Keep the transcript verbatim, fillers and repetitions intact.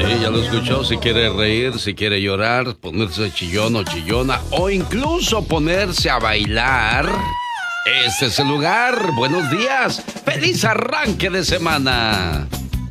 Sí, ya lo escuchó. Si quiere reír, si quiere llorar, ponerse chillón o chillona, o incluso ponerse a bailar, este es el lugar. Buenos días. ¡Feliz arranque de semana!